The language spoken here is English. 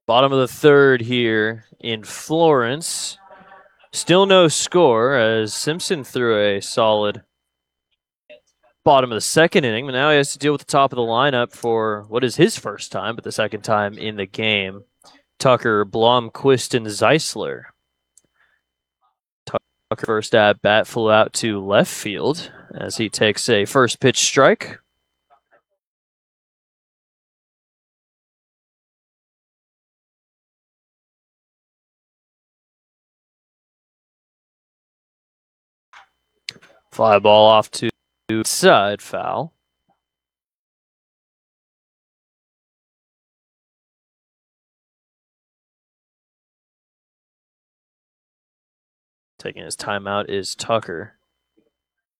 Bottom of the third here in Florence. Still no score as Simpson threw a solid bottom of the second inning, but now he has to deal with the top of the lineup for what is his first time, but the second time in the game. Tucker, Blomquist, and Zeisler. Tucker first at bat flew out to left field as he takes a first pitch strike. Fly ball off to side, foul. Taking his timeout is Tucker.